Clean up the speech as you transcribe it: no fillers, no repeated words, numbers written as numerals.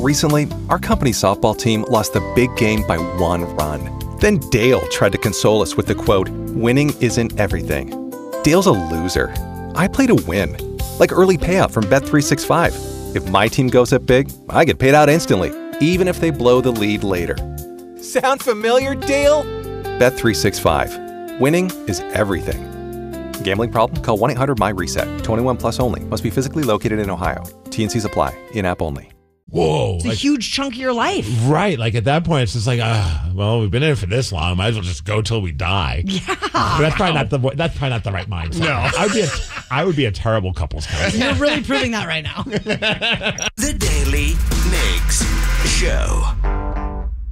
Recently, our company's softball team lost the big game by 1 run. Then Dale tried to console us with the quote, "Winning isn't everything." Dale's a loser. I play to win. Like early payout from Bet365. If my team goes up big, I get paid out instantly, even if they blow the lead later. Sound familiar, Dale? Bet365. Winning is everything. Gambling problem? Call 1-800-MY-RESET. 21 plus only. Must be physically located in Ohio. T&Cs apply. In-app only. Whoa. It's a huge chunk of your life. Right. Like at that point, it's just like, well, we've been in it for this long. Might as well just go till we die. Yeah. But that's probably not the right mindset. No. I would be a terrible couples counselor. You're really proving that right now. The Daily Migs Show.